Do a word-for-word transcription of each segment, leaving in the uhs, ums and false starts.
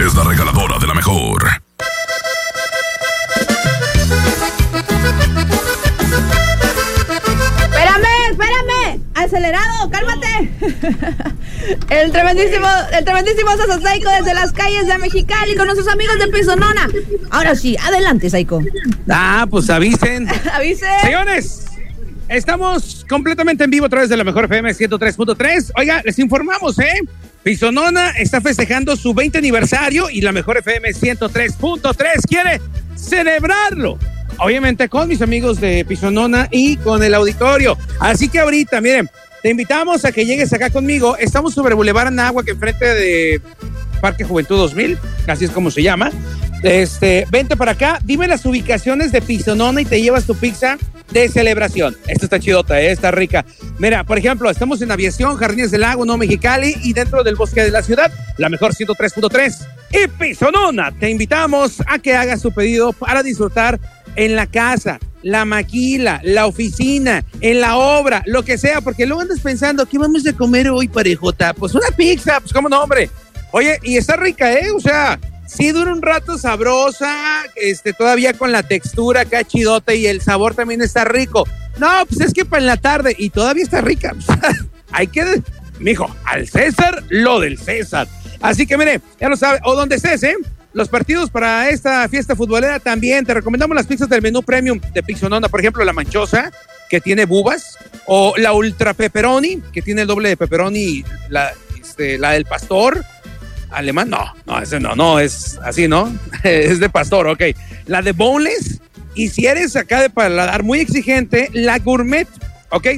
es la regaladora de la mejor. Espérame, espérame. Acelerado, cálmate. El tremendísimo, el tremendísimo Sosa Psycho desde las calles de Mexicali con nuestros amigos de Pisonona. Ahora sí, adelante, Psycho. Ah, pues avisen. Avisen. Señores, estamos completamente en vivo a través de la mejor F M ciento tres punto tres. Oiga, les informamos, ¿eh? Pisonona está festejando su veinte aniversario y la mejor F M ciento tres punto tres quiere celebrarlo. Obviamente con mis amigos de Pisonona y con el auditorio. Así que ahorita, miren, te invitamos a que llegues acá conmigo. Estamos sobre Boulevard Anáhuac, enfrente de Parque Juventud dos mil, así es como se llama. Este, vente para acá, dime las ubicaciones de Pisonona y te llevas tu pizza de celebración. Esta está chidota, ¿eh? Está rica. Mira, por ejemplo, estamos en Aviación, Jardines del Lago, no Mexicali, y dentro del bosque de la ciudad, la mejor ciento tres punto tres. Y Pisonona, te invitamos a que hagas tu pedido para disfrutar en la casa, la maquila, la oficina, en la obra, lo que sea, porque luego andas pensando, ¿qué vamos a comer hoy, parejota? Pues una pizza, pues cómo no, hombre. Oye, y está rica, ¿eh? O sea, sí dura un rato sabrosa, este, todavía con la textura acá chidota y el sabor también está rico. No, pues es que para en la tarde y todavía está rica. Hay que, mijo, al César, lo del César. Así que mire, ya lo sabe, o donde estés, ¿eh? Los partidos para esta fiesta futbolera también. Te recomendamos las pizzas del menú premium de Pisonona, por ejemplo, la manchosa, que tiene bubas, o la ultra pepperoni, que tiene el doble de pepperoni, la, este, la del pastor alemán, no, no, ese no, no, es así, ¿no? Es de pastor, ok. La de boneless, y si eres acá de paladar muy exigente, la gourmet, ok.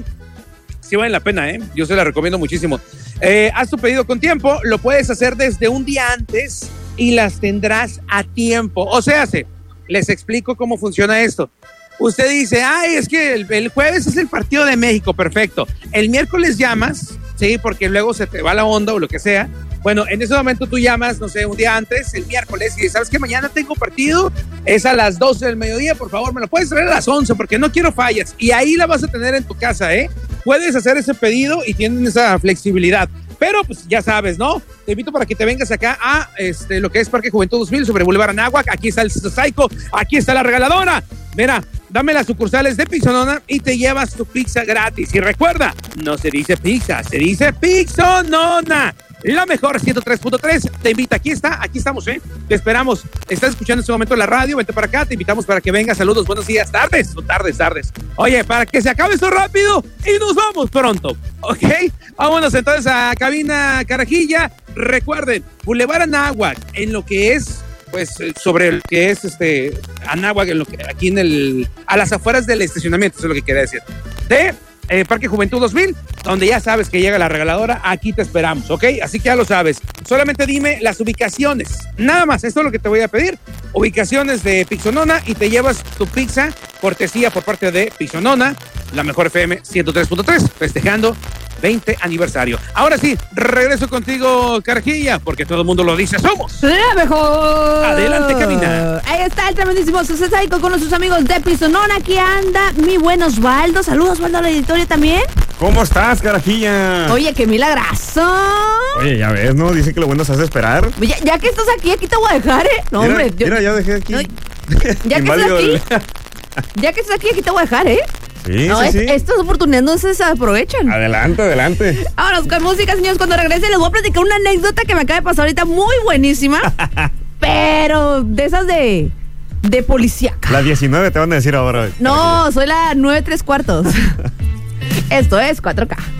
Sí vale la pena, ¿eh? Yo se la recomiendo muchísimo. Eh, haz tu pedido con tiempo, lo puedes hacer desde un día antes y las tendrás a tiempo. O sea, se, les explico cómo funciona esto. Usted dice, ay, es que el, el jueves es el partido de México, perfecto. El miércoles llamas, sí, porque luego se te va la onda o lo que sea. Bueno, en ese momento tú llamas, no sé, un día antes, el miércoles, y sabes que mañana tengo partido, es a las doce del mediodía, por favor, me lo puedes traer a las once, porque no quiero fallas. Y ahí la vas a tener en tu casa, ¿eh? Puedes hacer ese pedido y tienen esa flexibilidad. Pero, pues, ya sabes, ¿no? Te invito para que te vengas acá a este, lo que es Parque Juventud dos mil, sobre Boulevard Anáhuac. Aquí está el Psycho, aquí está la regaladora. Mira, dame las sucursales de Pisonona y te llevas tu pizza gratis. Y recuerda, no se dice pizza, se dice Pisonona. La mejor ciento tres punto tres te invita, aquí está, aquí estamos, ¿eh? Te esperamos. Estás escuchando en este momento la radio, vente para acá, te invitamos para que vengas. Saludos, buenos días, tardes, o tardes, tardes. Oye, para que se acabe esto rápido y nos vamos pronto, ¿ok? Vámonos entonces a Cabina Carajilla. Recuerden, Boulevard Anáhuac, en lo que es, pues, sobre lo que es este Anáhuac, en lo que, aquí en el, a las afueras del estacionamiento, eso es lo que quería decir. De Eh, Parque Juventud dos mil, donde ya sabes que llega la regaladora, aquí te esperamos, ¿ok? Así que ya lo sabes. Solamente dime las ubicaciones. Nada más, esto es lo que te voy a pedir. Ubicaciones de Pisonona y te llevas tu pizza, cortesía por parte de Pisonona, la mejor F M ciento tres punto tres, festejando veinte aniversario. Ahora sí, regreso contigo, Carajilla, porque todo el mundo lo dice, somos la mejor. Adelante, Cabina. Ahí está el tremendísimo Sosa Psycho con nuestros amigos de Pisonona. Aquí anda mi buen Osvaldo. Saludos, Osvaldo, al editorio también. ¿Cómo estás, Carajilla? Oye, qué milagrazo. Oye, ya ves, ¿no? Dicen que lo bueno se hace esperar. Ya, ya que estás aquí, aquí te voy a dejar, ¿eh? No, mira, hombre. Yo, mira, ya dejé aquí. No, ya que estás aquí, ya que estás aquí, aquí te voy a dejar, ¿eh? Sí, no, sí, es, sí. Estas oportunidades no se aprovechan. Adelante, adelante. Vámonos con música, señores. Cuando regrese les voy a platicar una anécdota que me acaba de pasar ahorita muy buenísima. Pero de esas de de policíaca. La diecinueve te van a decir ahora. No, soy la nueve tres cuartos. Esto es cuatro K.